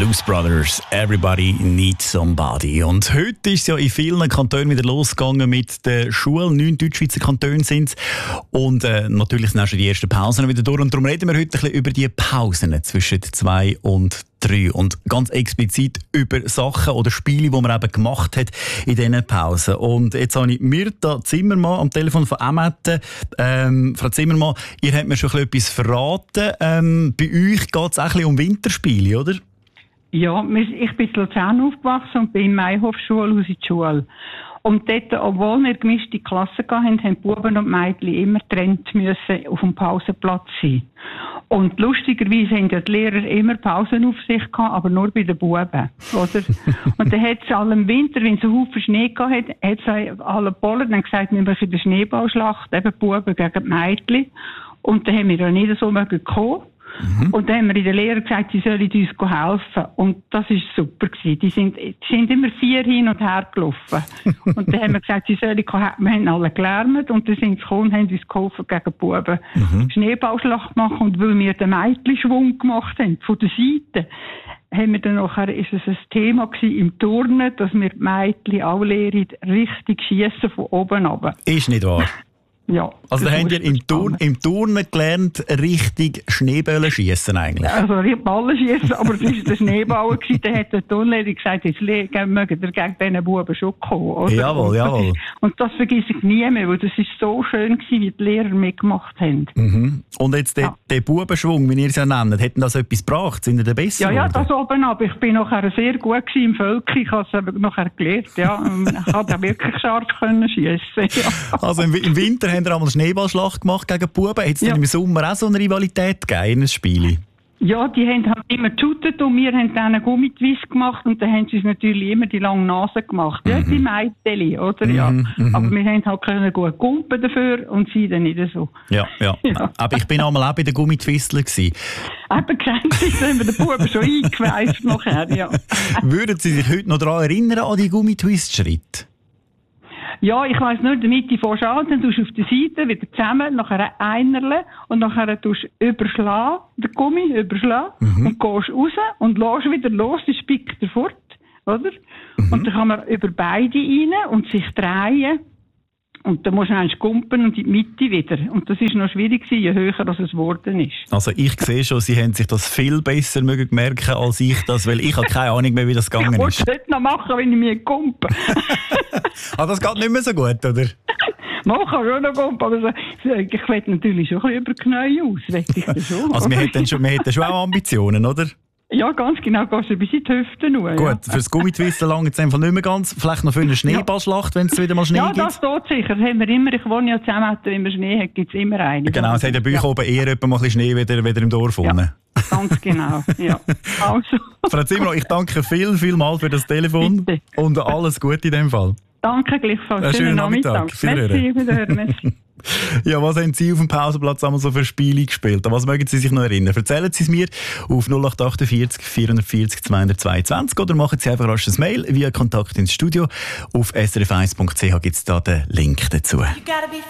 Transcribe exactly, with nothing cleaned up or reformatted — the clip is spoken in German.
Blues Brothers, Everybody Needs Somebody. Und heute ist es ja in vielen Kantonen wieder losgegangen mit der Schule. Neun Deutschschweizer Kantone sind es. Und äh, natürlich sind auch schon die ersten Pausen wieder durch. Und darum reden wir heute ein bisschen über die Pausen zwischen zwei und drei. Und ganz explizit über Sachen oder Spiele, die man eben gemacht hat in diesen Pausen. Und jetzt habe ich Mirta Zimmermann am Telefon von Amette. Ähm, Frau Zimmermann, ihr habt mir schon ein bisschen etwas verraten. Ähm, bei euch geht es auch ein bisschen um Winterspiele, oder? Ja, ich bin in Luzern aufgewachsen und bin in Mayhof-Schule aus in die Schule. Und dort, obwohl wir gemischte Klassen hatten, haben die Buben und die Mädchen immer getrennt müssen auf dem Pausenplatz sein. Und lustigerweise haben ja die Lehrer immer Pausenaufsicht gehabt, aber nur bei den Buben, oder? Und dann hat es alle im Winter, wenn es einen Haufen Schnee gehabt hat, hat es alle Pollen dann gesagt, wir machen eine Schneeballschlacht, eben die Buben gegen die Mädchen. Und dann haben wir ja nicht so gekommen. Mhm. Und dann haben wir in der Lehre gesagt, sie sollen uns helfen. Und das war super gewesen. Die sind, die sind immer vier hin und her gelaufen. Und dann haben wir gesagt, sie sollen helfen. Wir haben alle gelernt und dann sind sie gekommen und haben uns geholfen gegen die Buben. Mhm. Schneeballschlacht machen. Und weil wir den Mädchenschwung gemacht haben, von der Seite, haben wir dann nachher, ist es ein Thema gewesen im Turnen, dass wir die Mädchen alle lehren, richtig schiessen von oben runter. Ist nicht wahr? Ja, also da habt ihr im, Turn, im Turnen gelernt, richtig Schneebälle schiessen eigentlich? Also nicht Ballen schiessen, aber es war der Schneeball gewesen. Da hat der Turnlehrer gesagt, jetzt mögen wir gegen diesen Buben schon kommen. Oder? Jawohl, jawohl. Und das vergesse ich nie mehr, weil das war so schön gewesen, wie die Lehrer mitgemacht haben. Mhm. Und jetzt der, ja. der Bubenschwung, wie ihr es ja nennt, hat das etwas gebracht? Sind ihr besser Ja, ja, geworden? das oben ab. Ich bin nachher sehr gut gewesen im Völkchen. Ich habe es nachher gelernt. Ja. Ich konnte wirklich scharf schiessen. Ja. Also im, im Winter haben wir einmal Schneeballschlacht gemacht gegen die Buben. Hat es ja. im Sommer auch so eine Rivalität gegeben in einem Spiel? Ja, die haben halt immer geshootet und wir haben dann einen Gummitwist gemacht und dann haben sie uns natürlich immer die lange Nase gemacht. Mhm. Ja, die Mädchen, oder? Mhm. Ja. Mhm. Aber wir haben halt können gut gumpen dafür und sie dann nicht so. Ja, ja. ja. Aber ich bin einmal auch bei den Gummitwistler gewesen. Eben gesagt, da haben wir den Buben schon eingeweist nachher, ja. Würden Sie sich heute noch daran erinnern, an die Gummitwist-Schritte? Ja, ich weiss nur, in der Mitte fährst du an, dann tust du auf der Seite wieder zusammen, nachher einerle und nachher tust du überschlagen, den Gummi überschlagen mhm. und gehst raus und lässt wieder los, dann spickt er fort, oder? Mhm. Und dann kann man über beide rein und sich drehen und dann musst du eigentlich kumpen und in die Mitte wieder. Und das ist noch schwierig gewesen, je höher das es geworden ist. Also ich sehe schon, Sie haben sich das viel besser mögen merken als ich das, weil ich habe keine Ahnung mehr, wie das gegangen ist. Ich wollte es nicht noch machen, wenn ich mich kumpe. Ah, das geht nicht mehr so gut, oder? Man kann schon noch kumpen, aber so, ich will natürlich schon ein bisschen über die Knie aus. Ich das schon, also wir hätten schon, wir hätten schon auch Ambitionen, oder? Ja, ganz genau, gehst du bis in die Hüfte nur. Gut, ja. fürs Gummitwisten lange jetzt einfach nicht mehr ganz. Vielleicht noch für eine Schneeballschlacht, wenn es wieder mal Schnee ja, gibt. Ja, das tut sicher. Das haben wir immer. Ich wohne ja zusammen, wenn wir Schnee hat, gibt es immer eine. Genau, es hat ja bei euch ja. oben eher etwa mal ein bisschen Schnee wieder, wieder im Dorf unten. Ja, ganz genau, ja. Also. Frau Zimmermann, ich danke viel, viel mal für das Telefon. Bitte. Und alles Gute in dem Fall. Danke gleichfalls. Einen schönen Nachmittag. Nachmittag. Merci, wiederhören. Merci. Ja, was haben Sie auf dem Pausenplatz einmal so für Spiele gespielt? An was mögen Sie sich noch erinnern? Erzählen Sie es mir auf null acht achtundvierzig vierhundertvierzig zweihundertzweiundzwanzig oder machen Sie einfach rasch ein Mail via Kontakt ins Studio. Auf s r f eins punkt c h gibt es da den Link dazu.